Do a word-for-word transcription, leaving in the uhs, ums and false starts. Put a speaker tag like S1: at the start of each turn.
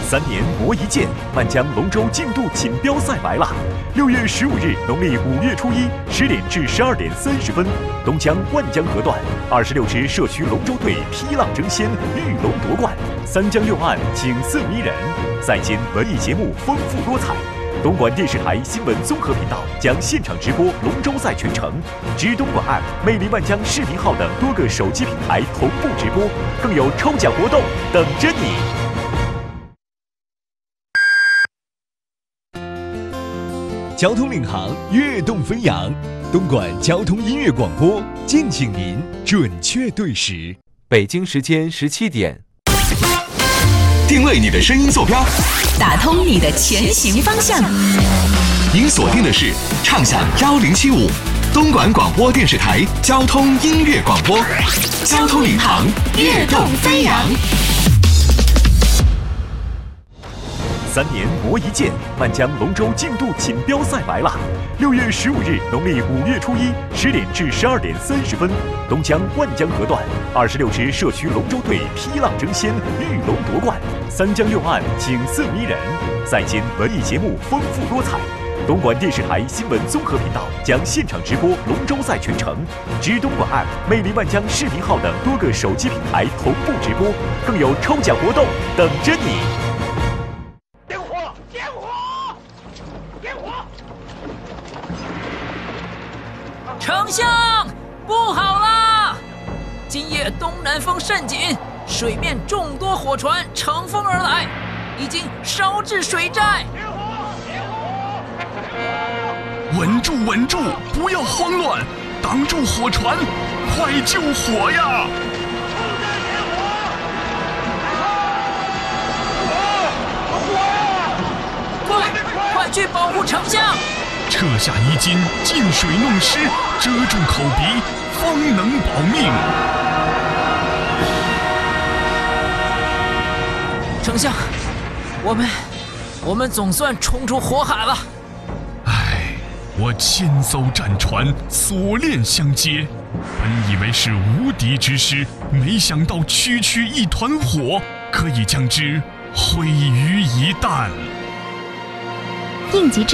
S1: 三年磨一剑，万江龙舟竞渡锦标赛来了！六月十五日，农历五月初一十点至十二点三十分，东江万江河段二十六支社区龙舟队劈浪争先，遇龙夺冠，三江六岸景色迷人，赛间文艺节目丰富多彩。东莞电视台新闻综合频道将现场直播龙舟赛全程，知东莞 App、魅力万江视频号等多个手机平台同步直播，更有抽奖活动等着你。交通领航，跃动飞扬，东莞交通音乐广播，敬请您准确对时。
S2: 北京时间十七点。
S3: 定位你的声音坐标，
S4: 打通你的前行方向。
S3: 您锁定的是畅享幺零七五，东莞广播电视台交通音乐广播，交通领航，跃动飞扬。
S1: 三年磨一剑，万江龙舟竞渡锦标赛来了！六月十五日，农历五月初一十点至十二点三十分，东江万江河段二十六支社区龙舟队劈浪争先，遇龙夺冠，三江六岸景色迷人，赛间文艺节目丰富多彩。东莞电视台新闻综合频道将现场直播龙舟赛全程，知东莞 App、魅力万江视频号等多个手机平台同步直播，更有抽奖活动等着你。
S5: 丞相，不好啦！今夜东南风甚紧，水面众多火船乘风而来，已经烧至水寨。
S6: 稳住，稳住，不要慌乱，挡住火船，快救火呀！
S5: 快，快去保护丞相！
S6: 撤下衣襟，进水弄湿，遮住口鼻，方能保命。
S5: 丞相，我们，我们总算冲出火海了。
S6: 唉，我千艘战船锁链相接，本以为是无敌之师，没想到区区一团火，可以将之毁于一旦。
S4: 应急